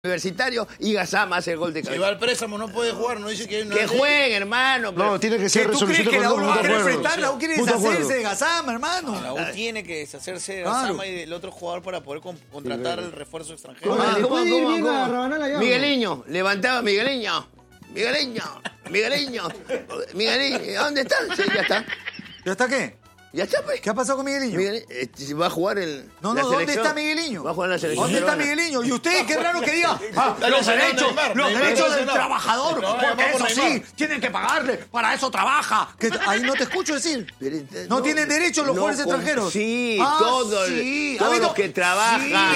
Universitario y Gassama hace el gol de cabeza. Si va al préstamo no puede jugar, no dice que hay una Que jueguen, hermano. No, tiene que ser resolución ¿Tú crees que la U va a querer acuerdo. enfrentar? La U quiere deshacerse de Gassama, hermano. La U tiene que deshacerse de Gassama y del otro jugador para poder contratar el refuerzo extranjero. Migueliño, levantaba Migueliño. ¿Dónde está? Sí, ya está. ¿Ya está qué? Ya está, pues. ¿Qué ha pasado con Migueliño? Va a jugar el. No, ¿dónde está Migueliño? Va a jugar en la selección. ¿Dónde está Migueliño? Y usted, qué raro que diga, los derechos del trabajador, porque eso sí, tienen que pagarle, para eso trabaja. Ahí no te escucho decir. No tienen derecho los jugadores extranjeros. Sí, todos los que trabajan.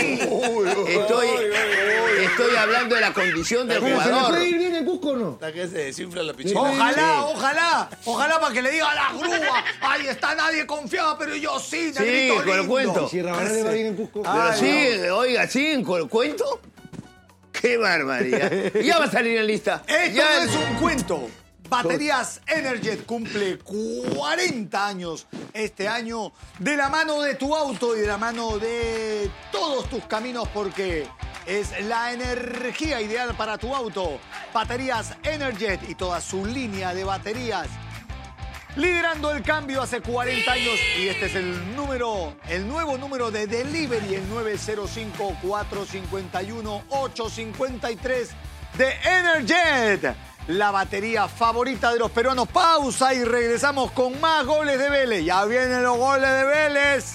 Estoy hablando de la condición del jugador. ¿Se le puede ir bien en Cusco o no? Hasta que se desinfla la pichera. Ojalá para que le diga a la grúa, ahí está, nadie confiaba, pero yo sí, Sí, con el cuento. Si Rabanal le va bien en Cusco. Pero sí, oiga, sí, con el cuento. ¡Qué barbaridad! Ya va a salir en lista. Esto no es un cuento. Baterías Energet cumple 40 años este año de la mano de tu auto y de la mano de todos tus caminos porque es la energía ideal para tu auto. Baterías Energet y toda su línea de baterías. Liderando el cambio hace 40 años y este es el nuevo número de delivery, el 905-451-853 de Energet. La batería favorita de los peruanos. Pausa y regresamos con más goles de Vélez. Ya vienen los goles de Vélez.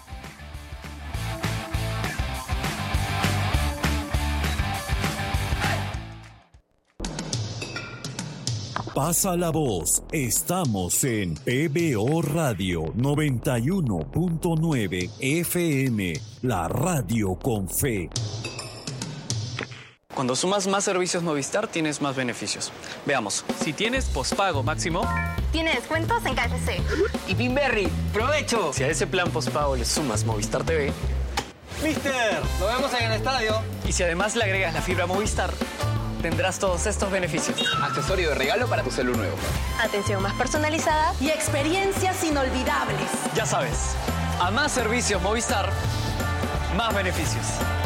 Pasa la voz, estamos en PBO Radio 91.9 FM, la radio con fe. Cuando sumas más servicios Movistar, tienes más beneficios. Veamos. Si tienes pospago máximo, tiene descuentos en KFC. Y Pinberry, ¡provecho! Si a ese plan pospago le sumas Movistar TV, ¡Mister! ¡Nos vemos en el estadio! Y si además le agregas la fibra Movistar, tendrás todos estos beneficios. Accesorio de regalo para tu celu nuevo. Atención más personalizada y experiencias inolvidables. Ya sabes, a más servicios Movistar, más beneficios.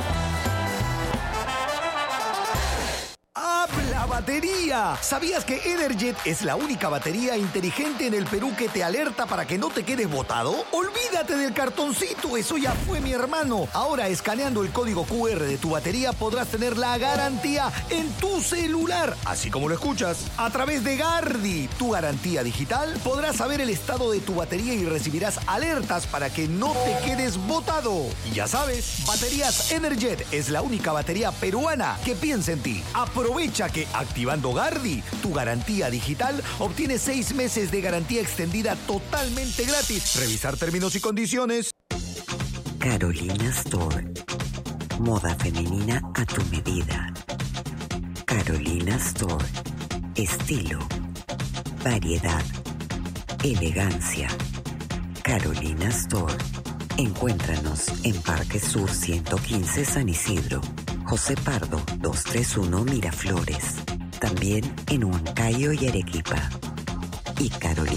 ¡Habla batería! ¿Sabías que Energet es la única batería inteligente en el Perú que te alerta para que no te quedes botado? Olvídate del cartoncito, eso ya fue, mi hermano. Ahora, escaneando el código QR de tu batería podrás tener la garantía en tu celular, así como lo escuchas. A través de Gardi, tu garantía digital, podrás saber el estado de tu batería y recibirás alertas para que no te quedes botado. Y ya sabes, Baterías Energet es la única batería peruana que piensa en ti. Aprovecha que activando Gardi, tu garantía digital, obtienes 6 meses de garantía extendida totalmente gratis. Revisar términos y condiciones. Carolina Store. Moda femenina a tu medida. Carolina Store. Estilo. Variedad. Elegancia. Carolina Store. Encuéntranos en Parque Sur 115 San Isidro. José Pardo, 231 Miraflores. También en Huancayo y Arequipa. Y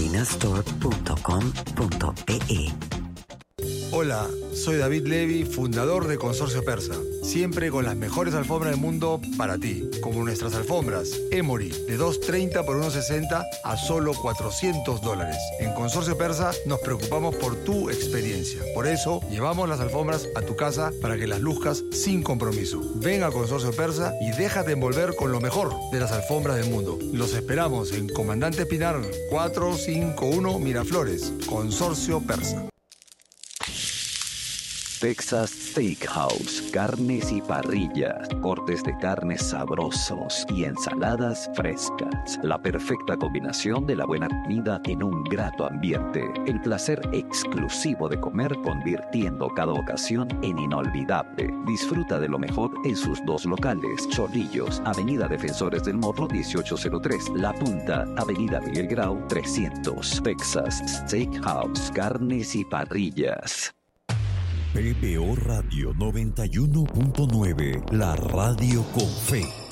carolinastore.com.pe. Hola, soy David Levy, fundador de Consorcio Persa. Siempre con las mejores alfombras del mundo para ti. Como nuestras alfombras Emory, de $230 por $160 a solo $400. En Consorcio Persa nos preocupamos por tu experiencia. Por eso, llevamos las alfombras a tu casa para que las luzcas sin compromiso. Ven a Consorcio Persa y déjate envolver con lo mejor de las alfombras del mundo. Los esperamos en Comandante Pinar 451 Miraflores. Consorcio Persa. Texas Steakhouse, carnes y parrillas, cortes de carnes sabrosos y ensaladas frescas. La perfecta combinación de la buena comida en un grato ambiente. El placer exclusivo de comer convirtiendo cada ocasión en inolvidable. Disfruta de lo mejor en sus 2 locales. Chorrillos, Avenida Defensores del Morro 1803. La Punta, Avenida Miguel Grau 300. Texas Steakhouse, carnes y parrillas. PBO Radio 91.9, la radio con fe.